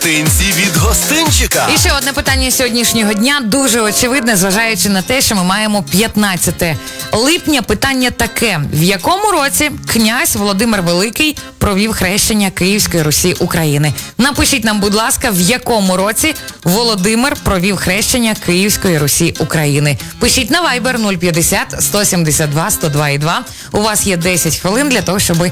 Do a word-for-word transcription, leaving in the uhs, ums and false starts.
гостинці від гостинчика. І ще одне питання сьогоднішнього дня, дуже очевидне, зважаючи на те, що ми маємо п'ятнадцяте липня. Питання таке: в якому році князь Володимир Великий провів хрещення Київської Русі України? Напишіть нам, будь ласка, в якому році Володимир провів хрещення Київської Русі України. Пишіть на Viber нуль п'ятдесят сто сімдесят два сто два і два. У вас є десять хвилин для того, щоб